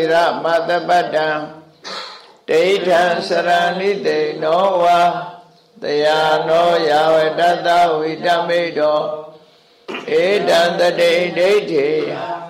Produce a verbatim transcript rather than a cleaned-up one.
ရမတပတ္တံဒိဋ္ဌံစရဏိတေနောဝါတယာနောယာဝတတဝိတမိတောဧတံတတိဒိဋ္ဌိ